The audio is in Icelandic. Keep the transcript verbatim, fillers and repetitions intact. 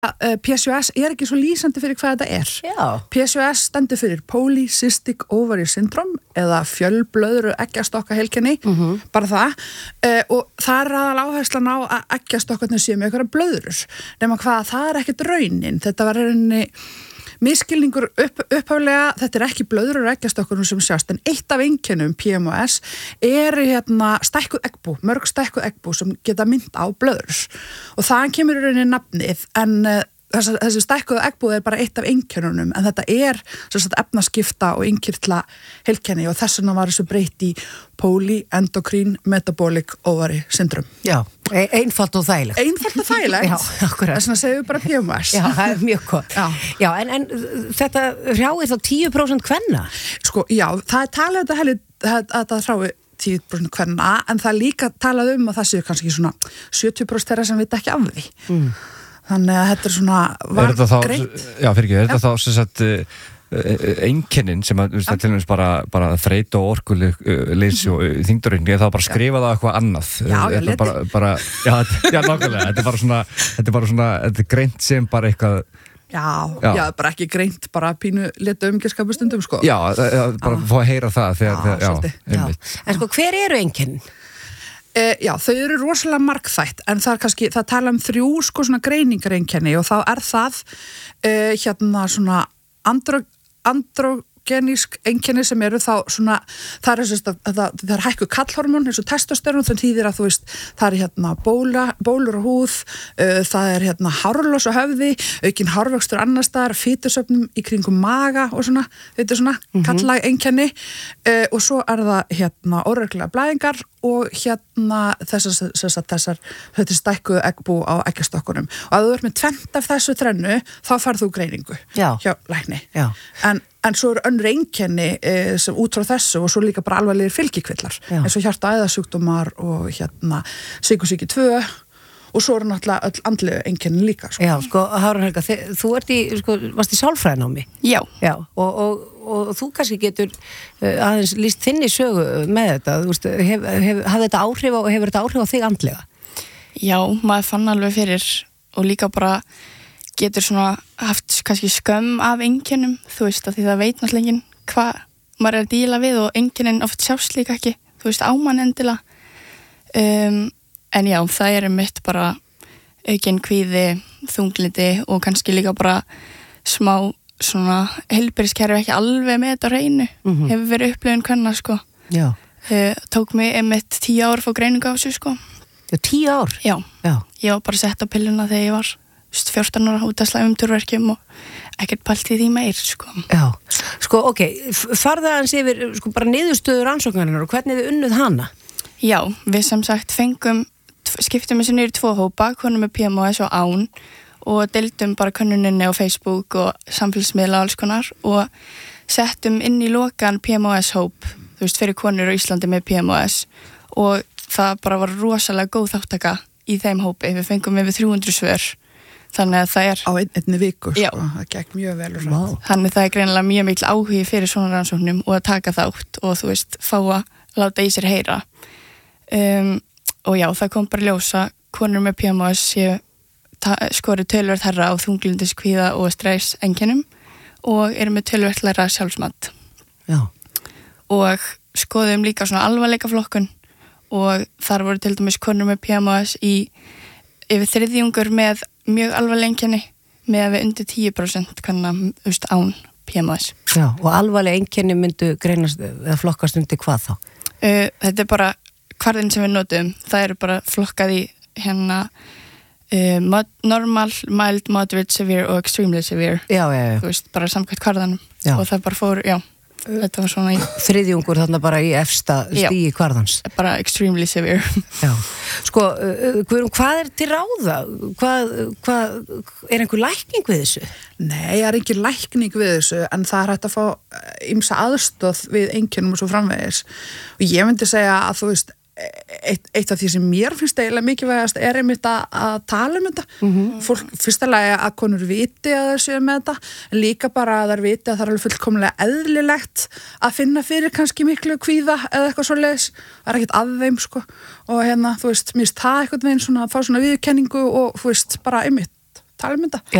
P C O S er ekki svo lýsandi fyrir hvað þetta er. Já. P C O S stendur fyrir Polycystic Ovary Syndrome eða fjölblöðru eggjastokkaheilkenni, mm-hmm. bara það. Uh, og það er aðal áherslan á að eggjastokkarnir séu með einhverja blöðrur. Nema hvað, það er ekkert raunin. Þetta var rauninni miskilningur upp, upphaflega, þetta er ekki blöðrur og eggjastokkurinn sem sjást, en eitt af einkennum P M O S er hérna stækkuð eggbú, mörg stækkuð eggbú sem geta mynd á blöðrur. Og það kemur í rauninni nafnið, en uh, þessi, þessi stækkuð eggbú er bara eitt af einkennunum, en þetta er sagt, efnaskipta og innkirtla heilkenni og þess vegna var þessu breytt í Polyendocrine Metabolic Ovary Syndrome. Já, einfalt og þægilegt. Einfalt og þægilegt. Já, akkurat. Þess vegna segjum við bara P M O S. Já, það er mjög gott. Já, já en, en þetta hrjáir þá tíu prósent kvenna? Sko, já, það er talað þetta heilig að þetta hrái tíu prósent kvenna, en það er líka talað um að það séu kannski svona sjötíu prósent þeirra sem vita ekki af því. Mm. Þannig að þetta er svona var greint. Já, fyrir ekki, er þetta þá sem sagt einkennin sem að, ja. til dæmis bara, bara þreyta og orkuleysi og þyngdaraukingu, það bara skrifa það eitthvað annað. Já, já, leti. Bara, bara, já, já, nákvæmlega, þetta er bara svona, þetta er bara svona, þetta er greint sem bara eitthvað. Já, já, já, bara ekki greint, bara pínu leta umgjörskapustundum, sko. Já, bara fá að heyra það þegar, já, þegar, já, já. En sko, hver eru einkennin? Uh, já, þau eru rosalega margþætt, en það er kannski, það tala um þrjú sko svona greiningareinkenni og þá er það uh, hérna svona andro androgenísk einkenni sem eru þá svona, það er þess að það er hækkuð kallhormón eins og testosterón, þannig þýðir að þú veist, það er hérna bóla, bólur á húð, uh, það er hérna hárlos á höfði, aukinn hárvöxtur annars staðar, fitusöfnum í kringum maga og svona, þetta er svona mm-hmm. kallag einkenni uh, og svo er það hérna óreglulega blæðingar og hérna þessar, þessar, þessar þetta er stækkuðu eggbú á eggjastokkunum og að þú ert með tvennt af þessu þrennu þá farð þú greiningu Já. hjá lækni. Já. En, en svo eru önnur einkenni eh, sem út frá þessu og svo líka bara alvarlegir fylgikvillar eins og hjarta- og æðasjúkdómar og hérna sykursýki tvö og svo eru náttúrulega öll andlegu einkenni líka. Sko. Já, sko, Hárún Helga, þið, þú ert í, sko, varst í sálfræðinámi? Já. Já, og, og, og þú kannski getur uh, aðeins lýst þinni sögu með þetta, þú veist, hef, hef, hafði þetta áhrif og hefur þetta áhrif á þig andlega? Já, maður fann alveg fyrir og líka bara getur svona haft kannski skömm af einkennum, þú veist, að því það veit náttúrulega enginn hvað maður er að díla við og einkennin oft sjást líka ekki, þú veist, ámann endilega. Um, En já, það er mitt bara aukinn kvíði, þunglindi og kannski líka bara smá svona heilbrigðiskerfi ekki alveg með þetta á hreinu. Mm-hmm. Hefur verið upplifun kvenna, sko. Já. Uh, tók mig einmitt tíu ár að fá greiningu á þessu, sko. Já, tíu ár? Já. Já. Ég var bara sett á pilluna þegar ég var fjórtán ára út af slæmum turverkjum og ekkert pælt í því meir, sko. Já. Sko, ok, farðu aðeins yfir sko bara niðurstöður rannsóknarinnar og hvernig þið unnuð hana? Já, við sem sagt fengum skiptum þessu niður í tvo hópa, konum með P M O S og án og deildum bara könnuninni á Facebook og samfélagsmiðla og alls konar og settum inn í lokan P M O S hóp, þú veist, fyrir konur á Íslandi með P M O S og það bara var rosalega góð þáttaka í þeim hópi, við fengum yfir þrjú hundruð svör, þannig að það er á ein, einni viku, já. Sko, það gekk mjög vel og wow. Þannig það er greinilega mjög mikil áhugi fyrir svona rannsóknum og að taka þátt og þú veist, fá að láta í sér heyra um, og já, það kom bara ljósa konur með P M O S séu skori töluvert herra á þunglindiskvíða og stress einkennum og eru með töluvert læra sjálfsmat. Já. Og skoðum líka svona alvarleika flokkun og þar voru til dæmis konur með P M O S í yfir þriðjungur með mjög alvarleg einkenni með að við undir tíu prósent kannanust án P M O S. Já, og alvarleg einkenni myndu greinast eða flokkast undir hvað þá? Uh, þetta er bara hvarðin sem við notum, það eru bara flokkað í hérna uh, mod, normal, mild, moderate, severe og extremely severe. Já, já, já. Þú veist, bara samkvæmt hvarðanum. Já. Og það bara fór, já, þetta var svona í... Þriðjungur þarna bara í efsta stíi hvarðans. Bara extremely severe. Já. Sko, uh, Guðrún, hvað er til ráða? Hvað, hvað, er einhver lækning við þessu? Nei, það er ekki lækning við þessu, en það er hægt að fá ýmsa aðstoð við einkennum og svo framvegis. Og ég myndi segja að þú veist, Eitt, eitt af því sem mér finnst eiginlega mikilvægast er einmitt að, að tala um þetta. Mm-hmm. Fólk, fyrstulega að konur viti að það séu með þetta, en líka bara að þær viti að það er alveg fullkomlega eðlilegt að finna fyrir kannski miklu kvíða eða eitthvað svoleiðis. Það er ekkert að þeim, sko. Og hérna, þú veist, mér finnst það eitthvað veginn svona að fá svona viðurkenningu og, þú veist, bara einmitt tala um þetta. Já,